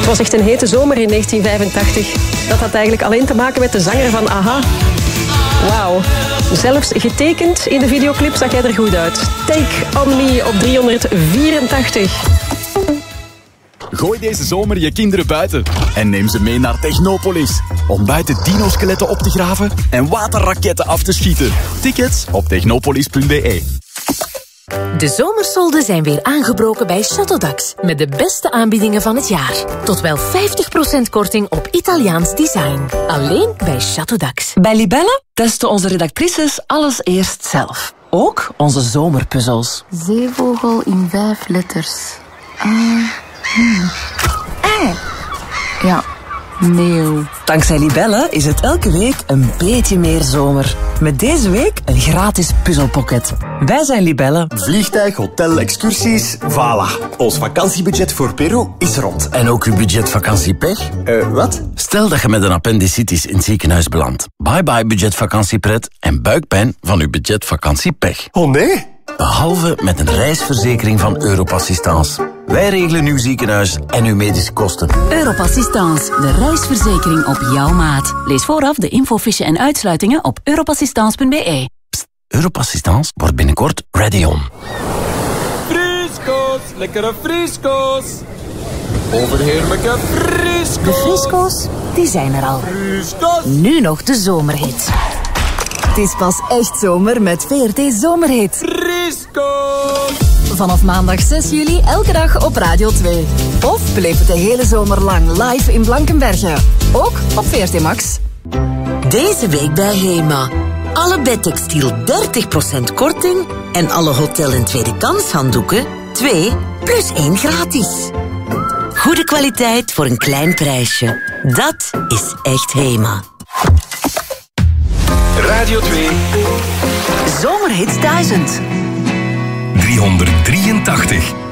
was echt een hete zomer in 1985. Dat had eigenlijk alleen te maken met de zanger van AHA. Wauw. Zelfs getekend in de videoclip zag hij er goed uit. Take On Me op 384. Gooi deze zomer je kinderen buiten en neem ze mee naar Technopolis. Om buiten dino-skeletten op te graven en waterraketten af te schieten. Tickets op technopolis.be. De zomersolden zijn weer aangebroken bij Château met de beste aanbiedingen van het jaar. Tot wel 50% korting op Italiaans design. Alleen bij Château. Bij Libelle testen onze redactrices alles eerst zelf. Ook onze zomerpuzzels. Zeevogel in 5 letters. Ja, meeuw. Dankzij Libelle is het elke week een beetje meer zomer. Met deze week een gratis puzzelpocket. Wij zijn Libelle. Vliegtuig, hotel, excursies, voilà. Ons vakantiebudget voor Peru is rond. En ook uw budget vakantiepech? Wat? Stel dat je met een appendicitis in het ziekenhuis belandt. Bye bye budget vakantiepret en buikpijn van uw budget vakantiepech. Oh nee? Behalve met een reisverzekering van Europassistance. Wij regelen uw ziekenhuis en uw medische kosten. Europassistance, de reisverzekering op jouw maat. Lees vooraf de infofiche en uitsluitingen op europassistance.be. Europassistance wordt binnenkort ready on. Frisco's, lekkere frisco's. Overheerlijke frisco's. De frisco's, die zijn er al. Frisco's. Nu nog de zomerhit. Het is pas echt zomer met VRT Zomerhit. Frisco's. Vanaf maandag 6 juli elke dag op Radio 2. Of beleef het de hele zomer lang live in Blankenberge. Ook op VRT Max. Deze week bij HEMA. Alle bedtextiel 30% korting en alle hotel- en tweede kans handdoeken 2 plus 1 gratis. Goede kwaliteit voor een klein prijsje. Dat is echt HEMA. Radio 2. Zomerhits 1000. 383.